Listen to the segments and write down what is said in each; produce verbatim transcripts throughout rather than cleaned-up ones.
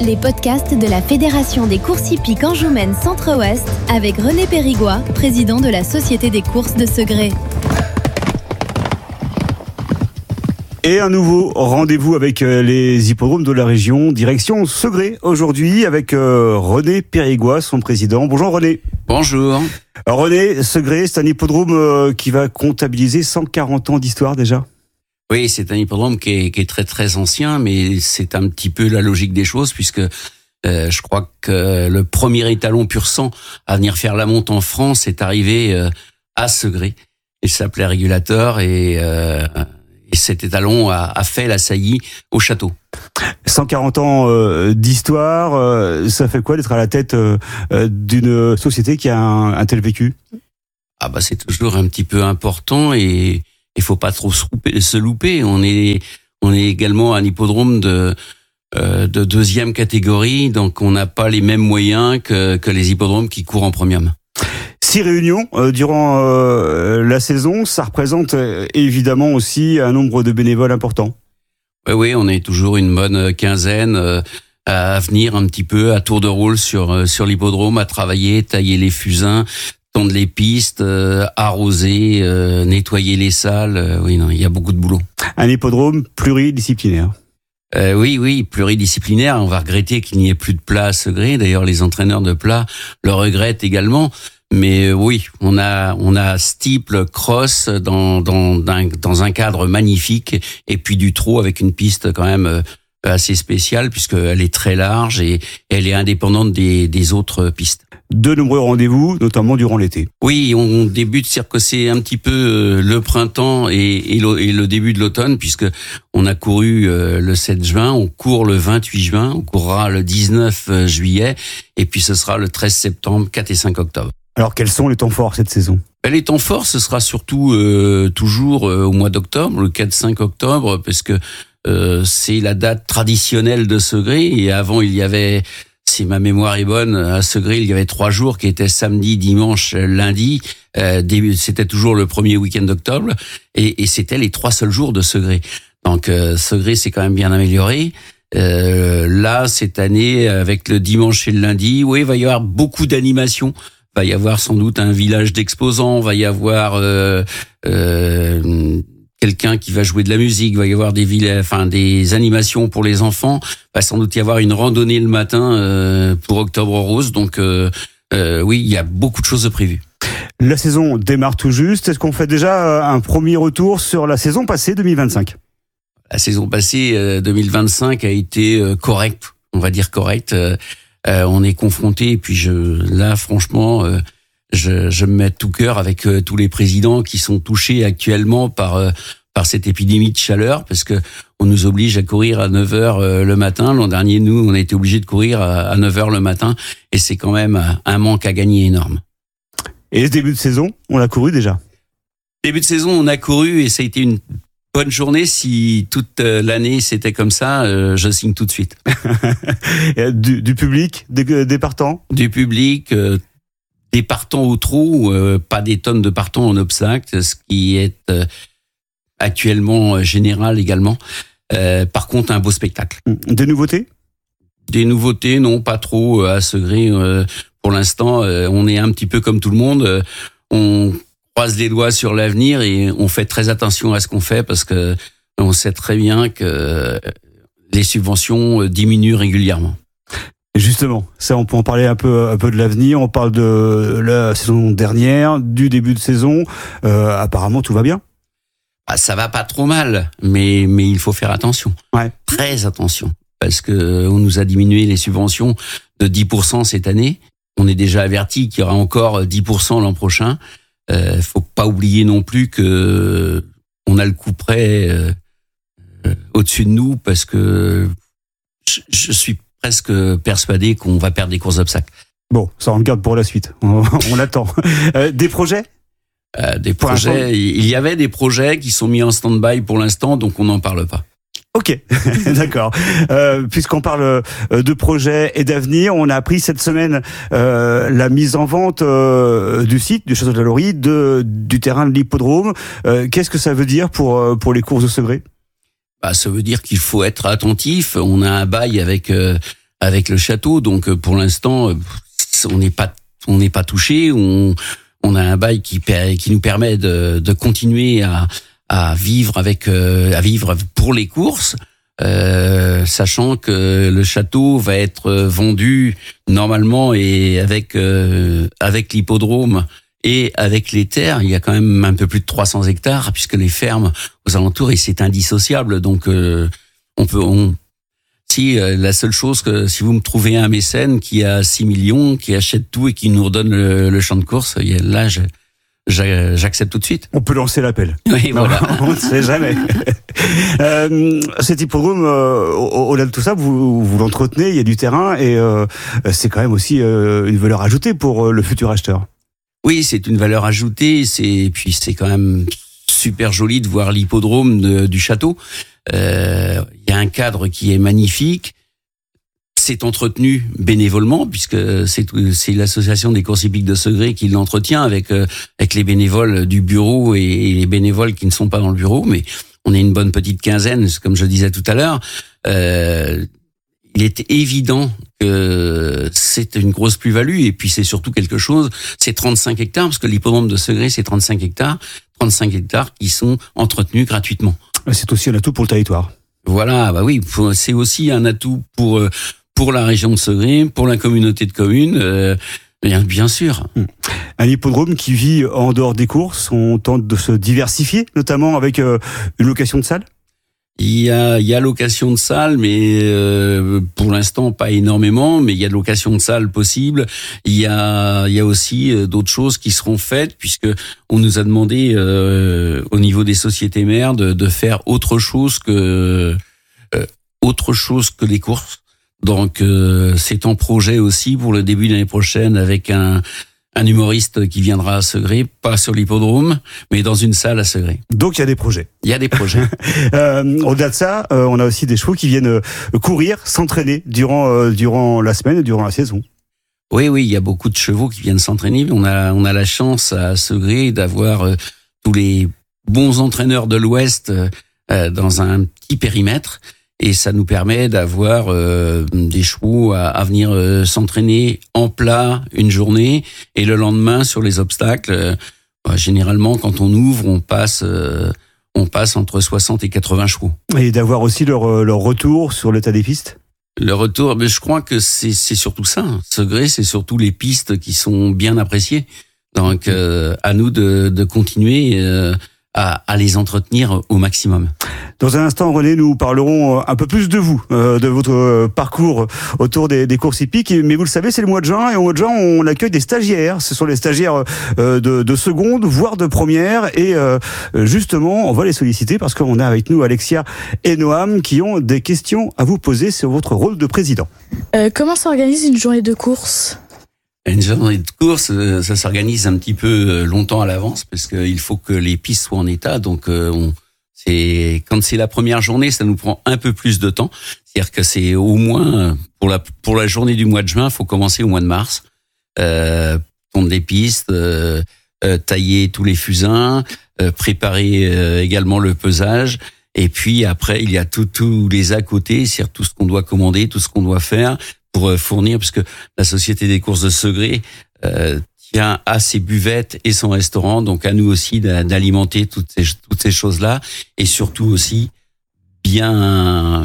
Les podcasts de la Fédération des courses hippiques Anjoumen Centre-Ouest avec René Périgois, président de la Société des courses de Segré. Et un nouveau rendez-vous avec les hippodromes de la région, direction Segré aujourd'hui avec René Périgois, son président. Bonjour René. Bonjour. Alors René, Segré, c'est un hippodrome qui va comptabiliser cent quarante ans d'histoire déjà. Oui, c'est un hippodrome qui est, qui est très très ancien, mais c'est un petit peu la logique des choses puisque euh, je crois que le premier étalon pur sang à venir faire la monte en France est arrivé euh, à Segré. Il s'appelait Régulateur et, euh, et cet étalon a, a fait la saillie au château. cent quarante ans euh, d'histoire, euh, ça fait quoi d'être à la tête euh, d'une société qui a un, un tel vécu ? Ah bah c'est toujours un petit peu important et il faut pas trop se, louper, se louper. On est, on est également un hippodrome de, euh, de deuxième catégorie, donc on n'a pas les mêmes moyens que, que les hippodromes qui courent en premium. Six réunions euh, durant euh, la saison, ça représente euh, évidemment aussi un nombre de bénévoles important. Oui, oui, on est toujours une bonne quinzaine euh, à venir un petit peu à tour de rôle sur euh, sur l'hippodrome, à travailler, tailler les fusains, tondre les pistes, euh, arroser, euh, nettoyer les salles. Euh, oui, non, il y a beaucoup de boulot. Un hippodrome pluridisciplinaire. Euh, oui, oui, pluridisciplinaire. On va regretter qu'il n'y ait plus de plat à Segré. D'ailleurs, les entraîneurs de plat le regrettent également. Mais euh, oui, on a on a steeple, cross dans dans dans, dans un cadre magnifique et puis du trot avec une piste quand même euh, assez spéciale puisqu'elle est très large et elle est indépendante des des autres pistes. De nombreux rendez-vous, notamment durant l'été. Oui, on débute, c'est-à-dire que c'est un petit peu le printemps et, et, le, et le début de l'automne, puisque on a couru le sept juin, on court le vingt-huit juin, on courra le dix-neuf juillet, et puis ce sera le treize septembre, quatre et cinq octobre. Alors, quels sont les temps forts cette saison ? Les temps forts, ce sera surtout euh, toujours euh, au mois d'octobre, le quatre cinq octobre, parce que euh, c'est la date traditionnelle de Segré, et avant il y avait... Si ma mémoire est bonne, à Segré, il y avait trois jours qui étaient samedi, dimanche, lundi. Euh, début, c'était toujours le premier week-end d'octobre. Et, et c'était les trois seuls jours de Segré. Donc, euh, Segré s'est quand même bien amélioré. Euh, là, cette année, avec le dimanche et le lundi, oui, il va y avoir beaucoup d'animations. Il va y avoir sans doute un village d'exposants. Il va y avoir... Euh, euh, quelqu'un qui va jouer de la musique, va y avoir des villes, enfin des animations pour les enfants, va sans doute y avoir une randonnée le matin euh, pour Octobre Rose. Donc euh, euh, oui, il y a beaucoup de choses de prévues. La saison démarre tout juste. Est-ce qu'on fait déjà un premier retour sur la saison passée deux mille vingt-cinq ? La saison passée euh, deux mille vingt-cinq a été euh, correcte, on va dire correcte. Euh, euh, on est confronté, et puis je, là franchement. Euh, Je, je me mets de tout cœur avec euh, tous les présidents qui sont touchés actuellement par euh, par cette épidémie de chaleur, parce que on nous oblige à courir à neuf heures euh, le matin. L'an dernier, nous, on a été obligés de courir à, à neuf heures le matin, et c'est quand même un manque à gagner énorme. Et ce début de saison, on l'a couru déjà. Début de saison, on a couru, et ça a été une bonne journée. Si toute l'année c'était comme ça, euh, je signe tout de suite. du, du public, des, des partants. Du public. Euh, Des partants au trot, euh, pas des tonnes de partants en obstacle, ce qui est euh, actuellement euh, général également. Euh, par contre, un beau spectacle. Des nouveautés ? Des nouveautés, non, pas trop euh, à Segré. Euh, pour l'instant, euh, on est un petit peu comme tout le monde. Euh, on croise les doigts sur l'avenir et on fait très attention à ce qu'on fait parce que on sait très bien que les subventions diminuent régulièrement. Justement, ça, on peut en parler un peu, un peu de l'avenir. On parle de la saison dernière, du début de saison. Euh, apparemment, tout va bien. Bah, ça va pas trop mal, mais mais il faut faire attention, ouais. Très attention, parce que on nous a diminué les subventions de dix pour cent cette année. On est déjà averti qu'il y aura encore dix pour cent l'an prochain. Euh, faut pas oublier non plus que on a le coup près euh, euh, au-dessus de nous, parce que je, je suis presque persuadé qu'on va perdre des courses d'obstacles. Bon, ça on le garde pour la suite. On, on l'attend. Euh, des projets euh, Des projets. Il y avait des projets qui sont mis en stand-by pour l'instant, donc on n'en parle pas. Ok, d'accord. Euh, puisqu'on parle de projets et d'avenir, on a appris cette semaine euh, la mise en vente euh, du site du Château de la Laurie, de, du terrain de l'hippodrome. Euh, qu'est-ce que ça veut dire pour, pour les courses de Segré ? Bah, ça veut dire qu'il faut être attentif. On a un bail avec euh, avec le château. Donc pour l'instant, on n'est pas on n'est pas touché. On on a un bail qui qui nous permet de de continuer à à vivre avec à vivre pour les courses. Euh, sachant que le château va être vendu normalement et avec euh, avec l'hippodrome et avec les terres, il y a quand même un peu plus de trois cents hectares puisque les fermes aux alentours et c'est indissociable. Donc euh, on peut on si euh, la seule chose que si vous me trouvez un mécène qui a six millions, qui achète tout et qui nous redonne le, le champ de course, là je j'accepte tout de suite. On peut lancer l'appel. Oui, voilà. On ne sait jamais. euh, cet hippodrome, euh, au-delà de tout ça, vous, vous l'entretenez, il y a du terrain et euh, c'est quand même aussi euh, une valeur ajoutée pour le futur acheteur. Oui, c'est une valeur ajoutée. C'est puis c'est quand même super joli de voir l'hippodrome de, du château. Euh, il y a un cadre qui est magnifique. C'est entretenu bénévolement puisque c'est c'est l'association des courses hippiques de Segré qui l'entretient avec euh, avec les bénévoles du bureau et, et les bénévoles qui ne sont pas dans le bureau, mais on est une bonne petite quinzaine, comme je le disais tout à l'heure. Euh, il est évident que c'est une grosse plus-value et puis c'est surtout quelque chose. C'est trente-cinq hectares parce que l'hippodrome de Segré c'est trente-cinq hectares, trente-cinq hectares qui sont entretenus gratuitement. C'est aussi un atout pour le territoire. Voilà, bah oui, c'est aussi un atout pour euh, pour la région de Segré, pour la communauté de communes, euh, bien, bien sûr. Un hippodrome qui vit en dehors des courses, on tente de se diversifier, notamment avec euh, une location de salle. Il y a, il y a location de salle, mais euh, pour l'instant pas énormément, mais il y a de location de salle possible. Il y a, il y a aussi euh, d'autres choses qui seront faites puisque on nous a demandé euh, au niveau des sociétés mères de, de faire autre chose que euh, autre chose que les courses. Donc euh, c'est en projet aussi pour le début de l'année prochaine avec un un humoriste qui viendra à Segré, pas sur l'hippodrome, mais dans une salle à Segré. Donc il y a des projets. Il y a des projets. euh, au-delà de ça, euh, on a aussi des chevaux qui viennent euh, courir, s'entraîner durant euh, durant la semaine et durant la saison. Oui, oui, il y a beaucoup de chevaux qui viennent s'entraîner. On a on a la chance à Segré d'avoir euh, tous les bons entraîneurs de l'Ouest euh, dans un petit périmètre. Et ça nous permet d'avoir euh, des chevaux à, à venir euh, s'entraîner en plat une journée et le lendemain sur les obstacles. Euh, bah, généralement, quand on ouvre, on passe, euh, on passe entre soixante et quatre-vingts chevaux. Et d'avoir aussi leur, leur retour sur l'état des pistes. Le retour, mais je crois que c'est, c'est surtout ça. Segré, c'est surtout les pistes qui sont bien appréciées. Donc, euh, à nous de, de continuer euh, à, à les entretenir au maximum. Dans un instant, René, nous parlerons un peu plus de vous, euh, de votre parcours autour des, des courses hippiques. Mais vous le savez, c'est le mois de juin et au mois de juin, on accueille des stagiaires. Ce sont les stagiaires euh, de, de seconde, voire de première. Et euh, justement, on va les solliciter parce qu'on a avec nous Alexia et Noam qui ont des questions à vous poser sur votre rôle de président. Euh, comment s'organise une journée de course ? Une journée de course, ça s'organise un petit peu longtemps à l'avance parce qu'il faut que les pistes soient en état. Donc, on C'est quand c'est la première journée, ça nous prend un peu plus de temps. C'est-à-dire que c'est au moins pour la pour la journée du mois de juin, il faut commencer au mois de mars, euh, pondre les pistes, euh, euh, tailler tous les fusains, euh, préparer euh, également le pesage. Et puis après, il y a tous tous les à côté, c'est-à-dire tout ce qu'on doit commander, tout ce qu'on doit faire pour euh, fournir, parce que la Société des courses de Segré euh, tient à ses buvettes et son restaurant, donc à nous aussi d'alimenter toutes ces toutes ces choses-là, et surtout aussi bien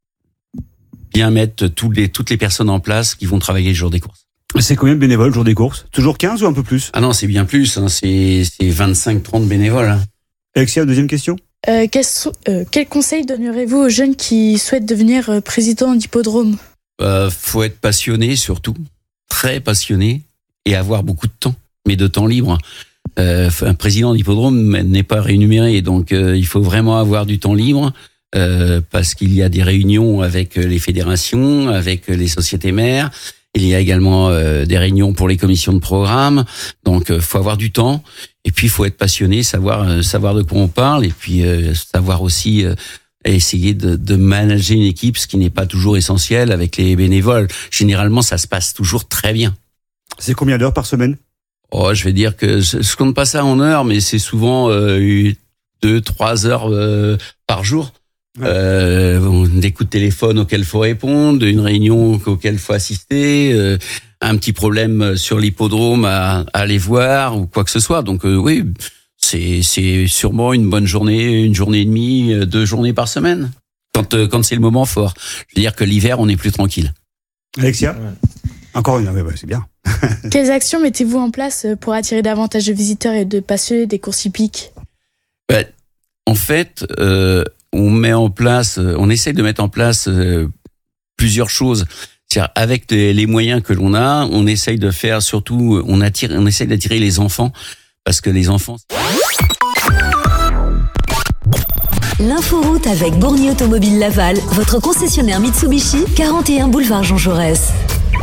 bien mettre tous les toutes les personnes en place qui vont travailler le jour des courses. C'est combien de bénévoles le jour des courses ? Toujours quinze ou un peu plus ? Ah non, c'est bien plus, hein, c'est c'est vingt-cinq trente bénévoles. Hein. Alexia, deuxième question. Euh, quel, euh, quel conseil donneriez-vous aux jeunes qui souhaitent devenir euh, président d'hippodrome ? Euh, faut être passionné surtout, très passionné, et avoir beaucoup de temps, mais de temps libre. Euh, un président d'hippodrome n'est pas rémunéré, donc euh, il faut vraiment avoir du temps libre euh, parce qu'il y a des réunions avec les fédérations, avec les sociétés mères. Il y a également euh, des réunions pour les commissions de programme. Donc, euh, faut avoir du temps. Et puis, il faut être passionné, savoir euh, savoir de quoi on parle, et puis euh, savoir aussi euh, essayer de, de manager une équipe, ce qui n'est pas toujours essentiel avec les bénévoles. Généralement, ça se passe toujours très bien. C'est combien d'heures par semaine ? Oh, je vais dire que je, je compte pas ça en heures, mais c'est souvent euh, deux, trois heures euh, par jour. Euh, des coups de téléphone auxquels il faut répondre, une réunion auquel il faut assister, euh, un petit problème sur l'hippodrome à, à aller voir ou quoi que ce soit. Donc euh, oui, c'est, c'est sûrement une bonne journée, une journée et demie, deux journées par semaine. Quand, euh, quand c'est le moment fort. Je veux dire que l'hiver, on est plus tranquille. Alexia, encore une, ouais, ouais, c'est bien. Quelles actions mettez-vous en place pour attirer davantage de visiteurs et de passionnés des courses hippiques ? Ben, en fait, euh, on met en place, on essaie de mettre en place euh, plusieurs choses. C'est-à-dire, avec les, les moyens que l'on a, on essaye de faire surtout, on attire, on essaye d'attirer les enfants parce que les enfants. L'inforoute avec Bourgny Automobile Laval, votre concessionnaire Mitsubishi, quarante et un boulevard Jean Jaurès.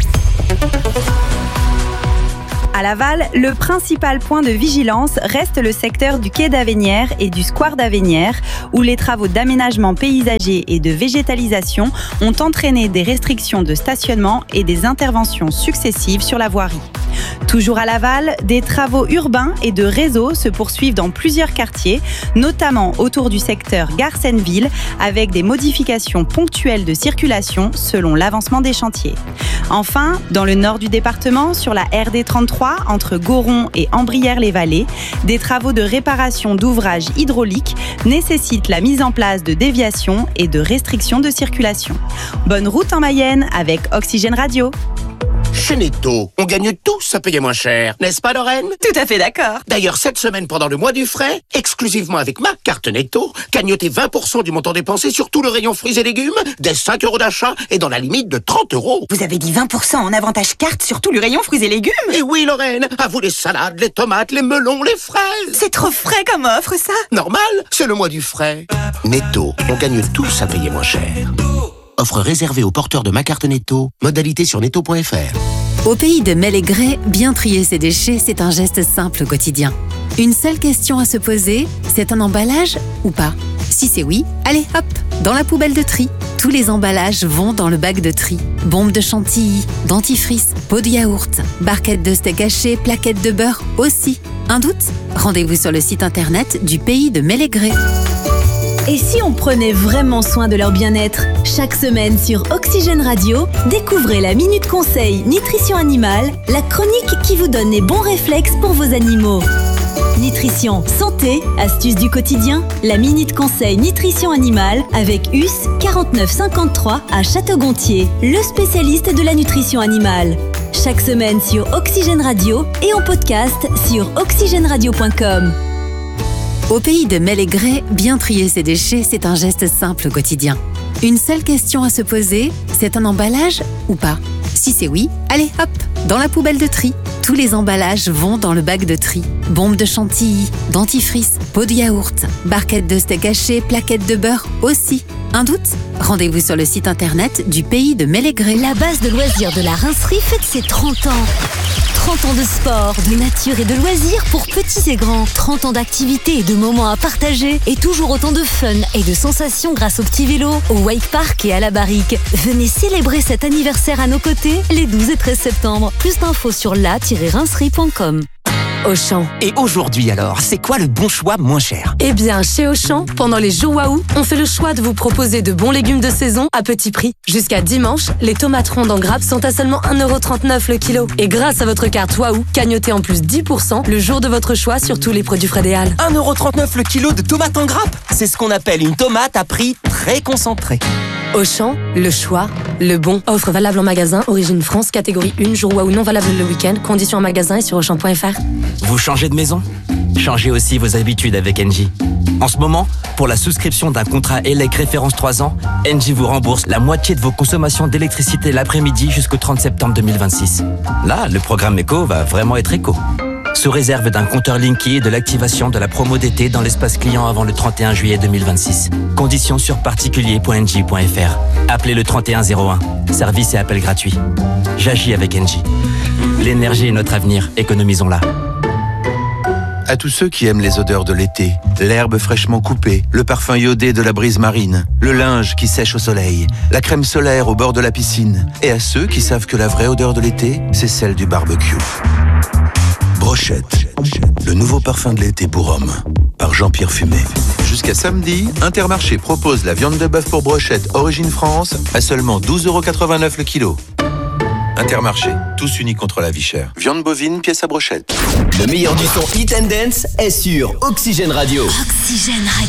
À Laval, le principal point de vigilance reste le secteur du quai d'Avenières et du square d'Avenières, où les travaux d'aménagement paysager et de végétalisation ont entraîné des restrictions de stationnement et des interventions successives sur la voirie. Toujours à Laval, des travaux urbains et de réseau se poursuivent dans plusieurs quartiers, notamment autour du secteur Gare-Senneville, avec des modifications ponctuelles de circulation selon l'avancement des chantiers. Enfin, dans le nord du département, sur la R D trente-trois, entre Goron et Ambrières-les-Vallées, des travaux de réparation d'ouvrages hydrauliques nécessitent la mise en place de déviations et de restrictions de circulation. Bonne route en Mayenne avec Oxygène Radio. Chez Netto, on gagne tous à payer moins cher, n'est-ce pas Lorraine ? Tout à fait d'accord. D'ailleurs, cette semaine, pendant le mois du frais, exclusivement avec ma carte Netto, gagnotez vingt pour cent du montant dépensé sur tout le rayon fruits et légumes, dès cinq euros d'achat et dans la limite de trente euros. Vous avez dit vingt pour cent en avantage carte sur tout le rayon fruits et légumes ? Et oui Lorraine, à vous les salades, les tomates, les melons, les fraises. C'est trop frais comme offre ça. Normal, c'est le mois du frais. Netto, on gagne tous à payer moins cher. Offre réservée aux porteurs de ma carte Netto, modalité sur netto point f r. Au pays de Mel et Grès, bien trier ses déchets, c'est un geste simple au quotidien. Une seule question à se poser, c'est un emballage ou pas ? Si c'est oui, allez hop, dans la poubelle de tri. Tous les emballages vont dans le bac de tri. Bombes de chantilly, dentifrice, pot de yaourt, barquettes de steak haché, plaquettes de beurre aussi. Un doute ? Rendez-vous sur le site internet du pays de Mel et Grès. Et si on prenait vraiment soin de leur bien-être ? Chaque semaine sur Oxygène Radio, découvrez la Minute Conseil Nutrition Animale, la chronique qui vous donne les bons réflexes pour vos animaux. Nutrition, santé, astuces du quotidien, la Minute Conseil Nutrition Animale avec U S quarante-neuf cinquante-trois à Château-Gontier, le spécialiste de la nutrition animale. Chaque semaine sur Oxygène Radio et en podcast sur oxygène radio point com. Au pays de Mel et Grès, bien trier ses déchets, c'est un geste simple au quotidien. Une seule question à se poser, c'est un emballage ou pas ? Si c'est oui, allez hop, dans la poubelle de tri. Tous les emballages vont dans le bac de tri. Bombes de chantilly, dentifrice, pot de yaourt, barquettes de steak haché, plaquettes de beurre aussi. Un doute ? Rendez-vous sur le site internet du pays de Mel et Grès. La base de loisirs de la Rincerie fête ses trente ans. trente ans de sport, de nature et de loisirs pour petits et grands. trente ans d'activités et de moments à partager. Et toujours autant de fun et de sensations grâce au petit vélo, au Wake Park et à la barrique. Venez célébrer cet anniversaire à nos côtés les douze et treize septembre. Plus d'infos sur la tiret rincerie point com. Auchan. Et aujourd'hui alors, c'est quoi le bon choix moins cher ? Eh bien, chez Auchan, pendant les jours Waouh, on fait le choix de vous proposer de bons légumes de saison à petit prix. Jusqu'à dimanche, les tomates rondes en grappe sont à seulement un euro trente-neuf le kilo. Et grâce à votre carte Waouh, cagnotez en plus dix pour cent le jour de votre choix sur tous les produits Frédéal. un euro trente-neuf le kilo de tomates en grappe ? C'est ce qu'on appelle une tomate à prix très concentré. Auchan, le choix, le bon. Offre valable en magasin, origine France, catégorie un, jour Waouh non valable le week-end. Conditions en magasin et sur auchan point f r. Vous changez de maison ? Changez aussi vos habitudes avec Engie. En ce moment, pour la souscription d'un contrat E L E C référence trois ans, Engie vous rembourse la moitié de vos consommations d'électricité l'après-midi jusqu'au trente septembre deux mille vingt-six. Là, le programme Éco va vraiment être éco. Sous réserve d'un compteur Linky et de l'activation de la promo d'été dans l'espace client avant le trente et un juillet deux mille vingt-six. Conditions sur particulier point engie point f r. Appelez le trente et un zéro un. Service et appel gratuit. J'agis avec Engie. L'énergie est notre avenir. Économisons-la. À tous ceux qui aiment les odeurs de l'été, l'herbe fraîchement coupée, le parfum iodé de la brise marine, le linge qui sèche au soleil, la crème solaire au bord de la piscine, et à ceux qui savent que la vraie odeur de l'été, c'est celle du barbecue. Brochette, le nouveau parfum de l'été pour hommes, par Jean-Pierre Fumé. Je Jusqu'à samedi, Intermarché propose la viande de bœuf pour brochette Origine France à seulement douze euros quatre-vingt-neuf le kilo. Intermarché, tous unis contre la vie chère. Viande bovine, pièce à brochette. Le meilleur du son Hit and Dance est sur Oxygène Radio. Oxygène Radio.